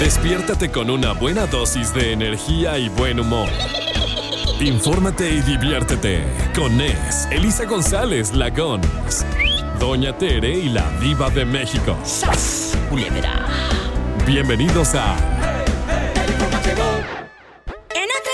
Despiértate con una buena dosis de energía y buen humor. Infórmate y diviértete con Nes, Elisa González, la Gons, Doña Tere y la Diva de México. ¡Sas, culebra! Bienvenidos a... ¡En otras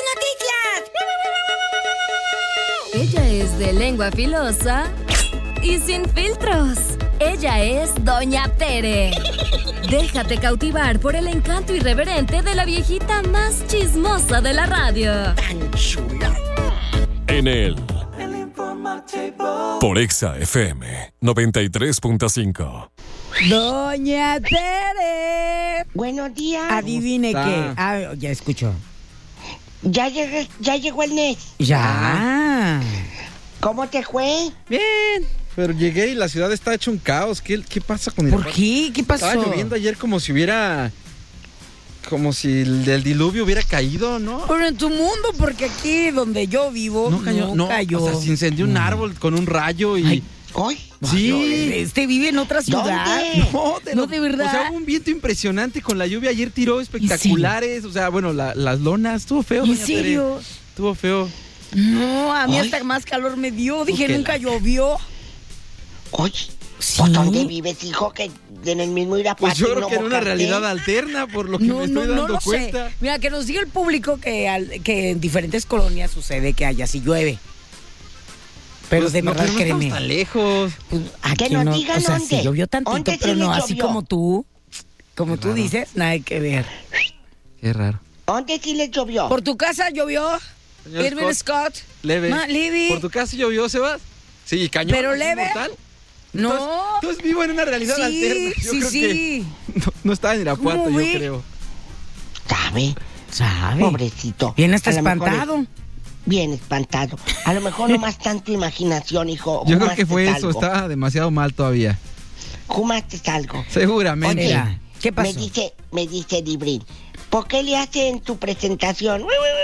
noticias! Ella es de lengua filosa y sin filtros. Ella es Doña Tere. Déjate cautivar por el encanto irreverente de la viejita más chismosa de la radio. ¡Tan chula! En el por Exa FM 93.5. Doña Tere. Buenos días. Adivine qué. Ah, ya escuchó. Ya llegó el Nes. Ya. ¿Cómo te fue? Bien. Pero llegué y la ciudad está hecho un caos. ¿Qué pasa con ¿Por qué? ¿Qué pasó? Estaba lloviendo ayer como si el diluvio hubiera caído, ¿no? Pero en tu mundo, porque aquí donde yo vivo No cayó. O sea, se incendió un árbol con un rayo y... Ay. ¿Hoy? Sí. Vive en otra ciudad. ¿Dónde? No, de verdad. O sea, hubo un viento impresionante con la lluvia. Ayer tiró espectaculares. O sea, bueno, las lonas. Estuvo feo. ¿En doña Tere. serio? Estuvo feo. No, a mí Ay. hasta más calor me dio. Dije, Ok, nunca llovió. Oye, Sí. ¿pues dónde vives, hijo? Que en el mismo Irapuato. Pues yo y creo no que era una Bocaste. realidad alterna, por lo que me estoy dando lo cuenta. sé. Mira, que nos diga el público que en diferentes colonias sucede que allá sí llueve. Pero Pues, de no, verdad, pero no estamos créeme. tan lejos. Pues, aquí Que nos no, digan o sea, dónde. sí llovió tantito, ¿Dónde sí pero no les así llovió? como tú. Como Qué tú raro. dices, nada que ver. Qué raro. ¿Dónde sí les llovió? ¿Por tu casa llovió? Señor Irving Scott. Leve. Libby. ¿Por tu casa llovió, Sebas? Sí, cañón. Pero así leve. mortal. No. Entonces vivo en una realidad Sí, alterna. Yo sí, creo sí. que no estaba en Irapuato, ¿Cómo yo ve? creo. ¿Sabe? Pobrecito. Bien hasta A lo mejor espantado. Bien espantado. A lo mejor no más tanto imaginación, hijo. Yo creo que fue Fumaste eso, algo. estaba demasiado mal todavía. Fumaste algo. Seguramente. Oye, Mira, ¿qué pasó? Me dice Librín, ¿por qué le hacen tu presentación?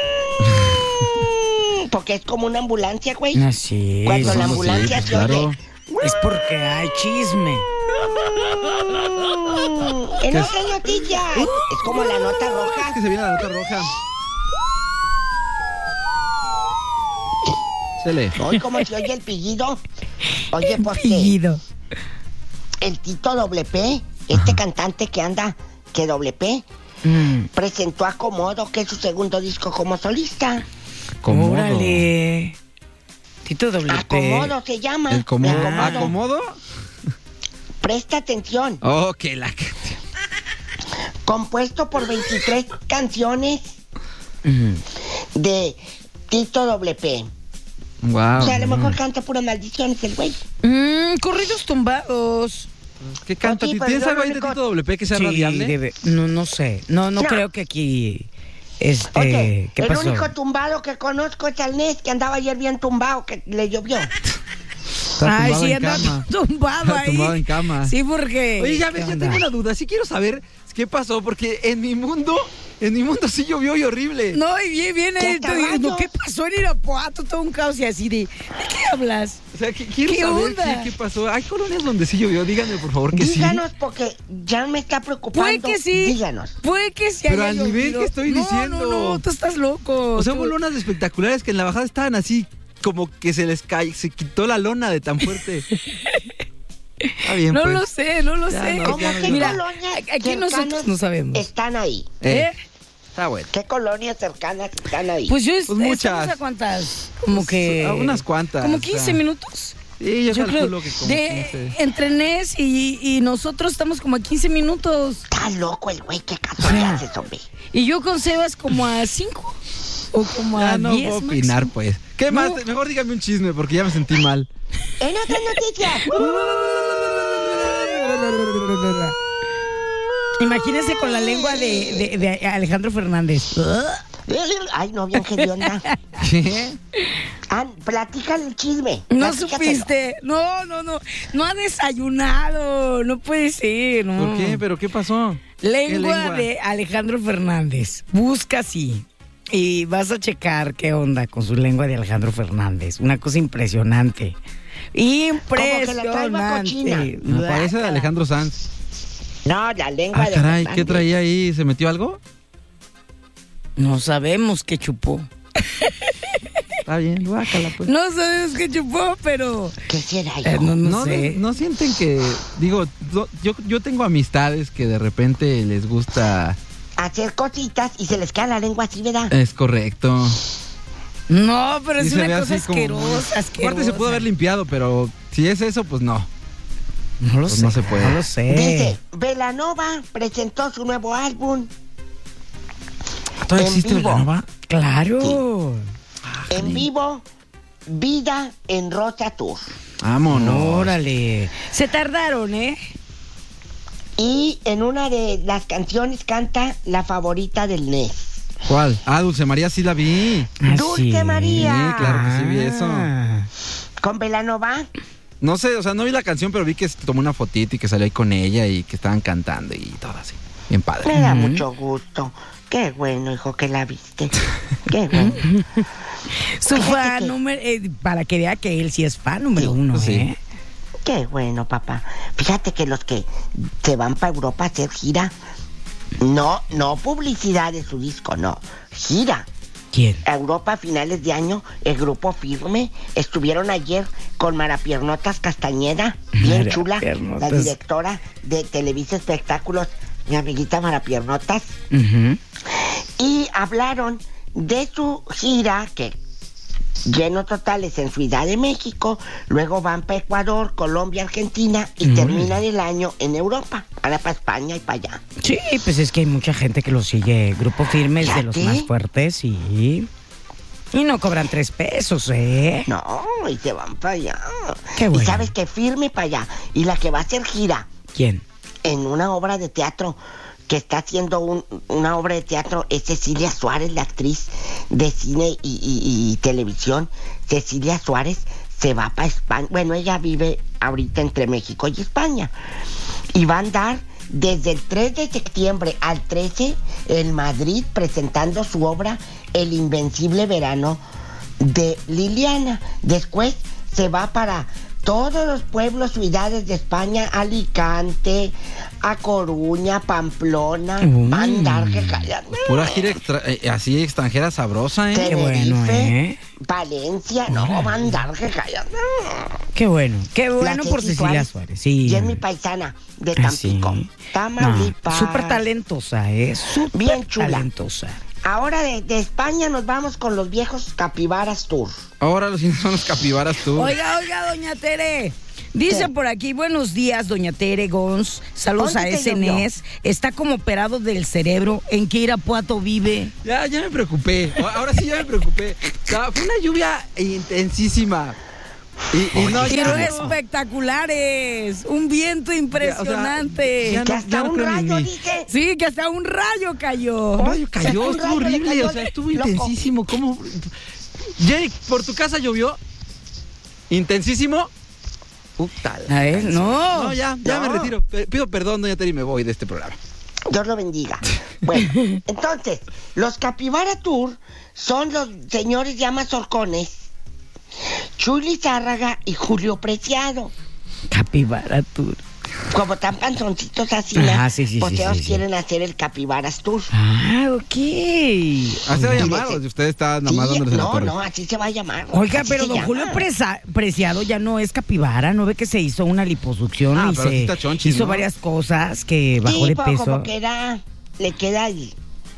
Porque es como una ambulancia, güey. Así es. Cuando la sí, ambulancia pues se claro. oye. Es porque hay chisme. En otras noticias. Es como la nota Es roja. que se viene la nota roja. Chele. Hoy como se oye el pillido. Oye, pues que Pillido. el Tito WP, este cantante que anda, que WP, presentó a Comodo, que es su segundo disco como solista. Comodo. Órale. Tito WP. Acomodo se llama. ¿El comodo? Me acomodo. ¿Acomodo? Presta atención. Oh, que la... Compuesto por 23 canciones de Tito WP. Wow. O sea, a lo mejor canta puras maldiciones el güey. Corridos tumbados. ¿Qué canta? Oye, pero ¿Tienes yo algo lo ahí de único- Tito WP que sea Sí, radiable? no sé. No No. creo que aquí. Oye, ¿Qué el pasó? único tumbado que conozco es el Nes, que andaba ayer bien tumbado, que le llovió. Está Ay, tumbado sí, en anda cama. tumbado Está ahí. tumbado en cama. Sí, porque. Oye, ya ¿qué ves, ya onda? tengo una duda. Sí quiero saber qué pasó, porque en mi mundo sí llovió y horrible. No, y bien, ¿Qué esto diciendo, caballo? ¿qué pasó en Irapuato? Todo un caos y así ¿de qué hablas? O sea, quiero ¿Qué saber onda? qué pasó. Hay colonias donde sí llovió. Díganme, por favor, que Díganos, porque ya me está preocupando. Puede que sí. Díganos. Puede que sí Pero haya al nivel llovido. que estoy diciendo. No, tú estás loco. sí. O sea, Tú- hubo lonas espectaculares que en la bajada estaban así, como que se quitó la lona de tan fuerte. Está bien, No pues. lo sé, no lo Ya, sé. no, ¿Cómo ya qué Mira, colonias aquí nosotros cercanas no sabemos. están ahí? ¿Eh? Está bueno. ¿Qué colonias cercanas están ahí? Pues yo Pues muchas. ¿estamos a cuántas? Como que... A unas cuantas. Como o 15 sea. minutos. Sí, yo creo calculo que como 15. entre Nes y nosotros estamos como a 15 minutos. Está loco el güey, qué caso le haces, hombre. Y yo con Sebas como a 5 o como a Ya 10 no puedo opinar, máximo. pues. ¿Qué No. más? Mejor dígame un chisme, porque ya me sentí mal. En otras noticias. Imagínense con la lengua de Alejandro Fernández. Ay, no, bien hedionda. ¿Qué? Platícale el chisme. No platícaselo. supiste. No ha desayunado. No puede ser. No. ¿Por qué? ¿Pero qué pasó? Lengua ¿Qué de Alejandro Fernández. Busca así. Y vas a checar qué onda con su lengua de Alejandro Fernández. Una cosa impresionante. Como que la trae Impresionante. cochina. Me parece de Alejandro Sanz. No, la lengua de Caray, Fernández. ¿qué traía ahí? ¿Se metió algo? No sabemos qué chupó. Está bien, guácala, pues. No sabemos qué chupó, pero... ¿Qué será, hijo? no sé. ¿No sienten que, digo, yo tengo amistades que de repente les gusta... Hacer cositas y se les queda la lengua así, ¿verdad? Es correcto. No, pero es Sí, se ve una cosa así como muy- asquerosa. Aparte se pudo haber limpiado, pero si es eso, pues no. No lo Pues sé. no se puede. No lo sé. Dice, Belanova presentó su nuevo álbum ¿Todavía en existe vivo. Belanova? Claro. en vivo, Vida en Rosa Tour. Vámonos. Órale. Se tardaron, ¿eh? Y en una de las canciones canta la favorita del NES. ¿Cuál? Ah, Dulce María sí la vi. Dulce María. Sí, claro que sí vi eso. Con Belanova. No sé, o sea, no vi la canción, pero vi que se tomó una fotito y que salió ahí con ella y que estaban cantando y todo así. Bien padre. Me da mucho gusto. Qué bueno, hijo, que la viste. Qué bueno. Su Fíjate fan que- número... para que vea que él sí es fan número uno, sí. ¿eh? Qué bueno, papá. Fíjate que los que se van para Europa a hacer gira, no publicidad de su disco, no. Gira. ¿Quién? A Europa a finales de año, el grupo Firme estuvieron ayer con Marapiernotas Castañeda, bien chula, la Marapiernotas. directora de Televisa Espectáculos, mi amiguita Marapiernotas, Ujú. y hablaron de su gira que llenos totales en Ciudad de México, luego van para Ecuador, Colombia, Argentina y terminan el año en Europa, ahora para España y para allá. Sí, pues es que hay mucha gente que lo sigue. Grupo Firme es de ¿Ya los qué? más fuertes y no cobran 3 pesos, ¿eh? No, y se van para allá. Qué bueno. Y sabes que Firme para allá, y la que va a hacer gira ¿Quién? en una obra de teatro que está haciendo una obra de teatro es Cecilia Suárez, la actriz de cine y televisión. Cecilia Suárez se va para España. Bueno, ella vive ahorita entre México y España. Y va a andar desde el 3 de septiembre al 13 en Madrid presentando su obra El Invencible Verano de Liliana. Después se va para todos los pueblos, ciudades de España, Alicante, a Coruña, Pamplona, va a andar que callan. Pura gira así extranjera sabrosa, ¿eh? Qué bueno, ¿eh? Valencia, no, va a andar que callan. Qué bueno La por Ceci Cecilia Suárez, sí. Y es mi paisana de Ah, sí. Tampico, Tamaulipas. Súper talentosa, ¿eh? Súper Bien chula. talentosa. Ahora de España nos vamos con los viejos Capibaras Tour. Ahora los son los capibaras tú. Oiga, doña Tere. Dice ¿Qué? por aquí, buenos días, doña Tere Gons. Saludos a ¿Dónde te SNES. Está como operado del cerebro. ¿En qué Irapuato vive? Ya me preocupé. Ahora sí ya me preocupé. O sea, fue una lluvia intensísima. Y no, ya Pero no. espectaculares. Un viento impresionante. ya Que no- hasta no un creo ni rayo, mí. dice. Sí, que hasta un rayo cayó. Un rayo cayó, Un estuvo rayo le horrible, cayó o sea, estuvo loco. intensísimo. ¿Cómo? Jake, ¿por tu casa llovió? ¿Intensísimo? Puta. A ver, no. No, ya No. me retiro. Pido perdón, doña Teri, y me voy de este programa. Dios lo bendiga. Bueno, entonces, los Capibara Tour son los señores llamas Orcones, Chuy Lizárraga y Julio Preciado. Capibara Tour. Como tan panzoncitos así, Ah, sí, sí, pues sí, ellos sí, sí. quieren hacer el Capibaras Tour. Ah, ok. Así se va a llamar, Fíjese. o si usted está nada Sí, más dándole la no, torre. no, así se va a llamar. Oiga, así pero se don llama. Julio Preciado ya no es capibara, ¿no ve que se hizo una liposucción Ah, y pero sí se está chonchis, hizo ¿no? varias cosas que bajó Sí, de pues, peso? como que le queda ahí.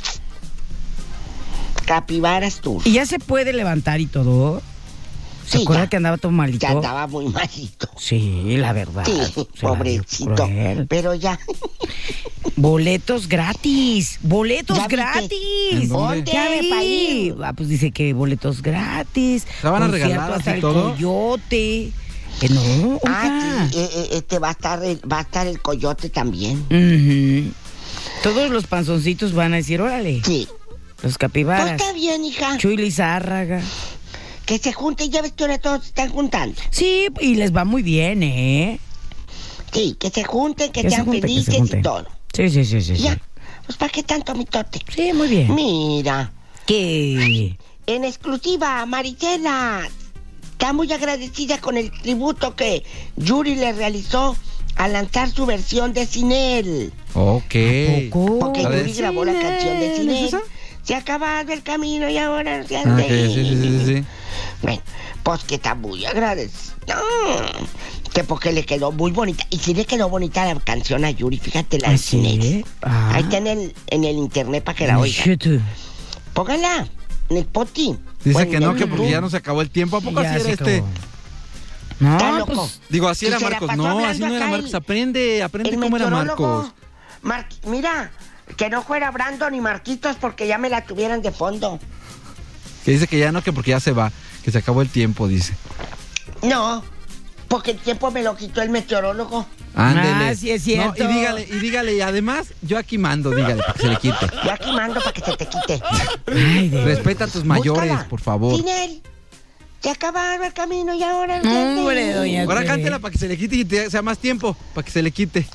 Capibaras Tour. Y ya se puede levantar y todo. ¿Se Sí, acuerda ya. que andaba todo malito? Ya andaba muy malito. Sí, la verdad. Sí, se la vio pobrecito. cruel. Pero ya. Boletos gratis. Boletos ¿Ya viste? gratis. ¿En dónde? Ya ¿Dónde, vi. país? Ah, pues dice que boletos gratis. ¿La van a concierto regalar hasta así el todo? Coyote. No, oiga. Ah, sí, va a estar el Coyote también. Ujú. Todos los panzoncitos van a decir, órale, Sí. los Pues capibaras. está bien, hija. Chuy Lizárraga. Que se junten, ya ves que ahora todos se están juntando. Sí, y les va muy bien, ¿eh? Sí, que se junten, que Que se sean junten, que se felices y junten. todo. Sí, sí, sí, sí. Ya. Sí, Pues ¿para qué tanto mitote? sí, muy bien. Mira, ¿Qué? en exclusiva, Marisela está muy agradecida con el tributo que Yuri le realizó a lanzar su versión de Sinel. Ok. ¿A poco? Porque ¿La de Yuri grabó la canción de Sinel? ¿Es Sinel. esa? Se ha acabado el camino y ahora se Ah, anda. ok, sí. Bueno, pues que está muy agradecido. Que porque le quedó muy bonita. Y sí le quedó bonita la canción a Yuri, fíjate la de Sinel. ¿Sí? Ah. Ahí está en el internet para que la oigan. Póngala en el poti. Dice Bueno, que no, en que porque YouTube. ya no se acabó el tiempo. ¿A poco Ya así se era acabó. No, Está loco. pues, Digo, así Y era se la Marcos. pasó No, hablando así no era acá Marcos. el Aprende cómo era meteorólogo. Marcos. Mira, que no fuera Brandon ni Marquitos porque ya me la tuvieran de fondo. Que dice que ya no, que porque ya se va. Que se acabó el tiempo, dice. No, porque el tiempo me lo quitó el meteorólogo. Ándele. Ah, sí es cierto. No, y dígale, y además, yo aquí mando, dígale, para que se le quite. Yo aquí mando para que se te quite. Ay, de... Respeta a tus mayores, Búscala. por favor. Sinel, se acabaron el camino y ahora... Hombre, doña Ahora Tere. cántela para que se le quite y sea más tiempo, para que se le quite.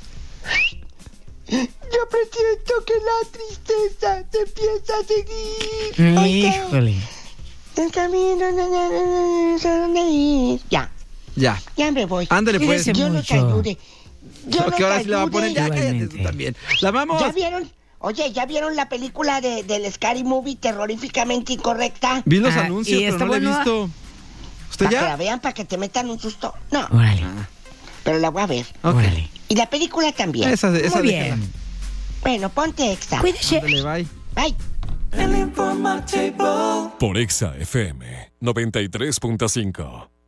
Yo presiento que la tristeza te empieza a seguir. Oiga, Híjole. el camino, a dónde ir. Ya me voy. Ándale, pues. Fíjese Yo no te mucho. ayude. Yo no Porque te ahora sí le va a poner. ayude. Ya cállate Igualmente. tú también. ¡La vamos! ¿Ya vieron? Oye, ¿ya vieron la película del Scary Movie terroríficamente incorrecta? Vi los Ah, anuncios, ¿y pero está no la he buena? visto. ¿Usted Para que la ya? vean, para que te metan un susto. No, Órale, pero la voy a ver. Ok. órale. Y la película también. Esa Muy déjala. bien. Bueno, ponte extra. Cuídese. Ándale, bye. Bye. Por Exa FM 93.5.